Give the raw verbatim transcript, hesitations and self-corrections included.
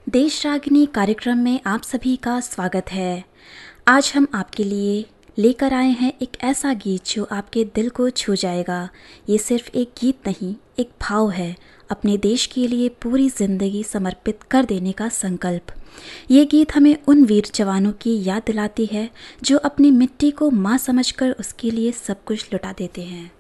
देश रागिनी कार्यक्रम में आप सभी का स्वागत है। आज हम आपके लिए लेकर आए हैं एक ऐसा गीत जो आपके दिल को छू जाएगा। ये सिर्फ एक गीत नहीं, एक भाव है, अपने देश के लिए पूरी जिंदगी समर्पित कर देने का संकल्प। ये गीत हमें उन वीर जवानों की याद दिलाती है जो अपनी मिट्टी को माँ समझकर उसके लिए सब कुछ लुटा देते हैं।